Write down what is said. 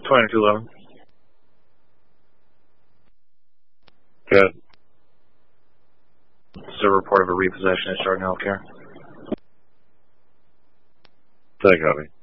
2211. Good. This is a report of a repossession at Chardon Healthcare. Take copy.